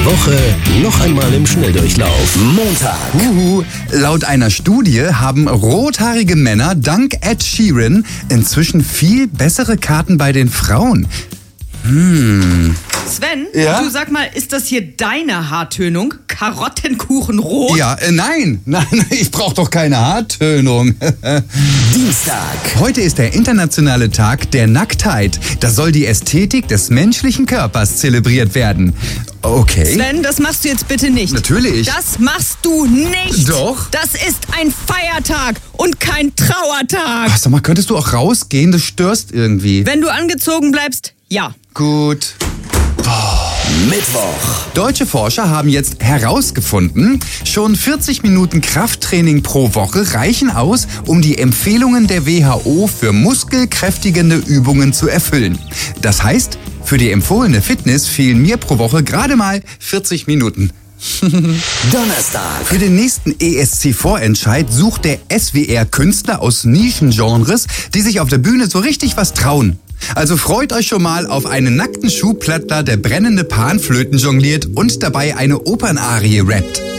Woche noch einmal im Schnelldurchlauf. Montag. Laut einer Studie haben rothaarige Männer dank Ed Sheeran inzwischen viel bessere Karten bei den Frauen. Sven, Ja? du sag mal, ist das hier deine Haartönung? Karottenkuchenrot? Ja, nein, ich brauche doch keine Haartönung. Dienstag. Heute ist der internationale Tag der Nacktheit. Da soll die Ästhetik des menschlichen Körpers zelebriert werden. Okay. Sven, das machst du jetzt bitte nicht. Natürlich. Das machst du nicht. Doch. Das ist ein Feiertag und kein Trauertag. Ach, sag mal, könntest du auch rausgehen? Du störst irgendwie. Wenn du angezogen bleibst, ja. Gut. Mittwoch. Deutsche Forscher haben jetzt herausgefunden, schon 40 Minuten Krafttraining pro Woche reichen aus, um die Empfehlungen der WHO für muskelkräftigende Übungen zu erfüllen. Das heißt, für die empfohlene Fitness fehlen mir pro Woche gerade mal 40 Minuten. Donnerstag. Für den nächsten ESC-Vorentscheid sucht der SWR Künstler aus Nischengenres, die sich auf der Bühne so richtig was trauen. Also freut euch schon mal auf einen nackten Schuhplattler, der brennende Panflöten jongliert und dabei eine Opernarie rappt.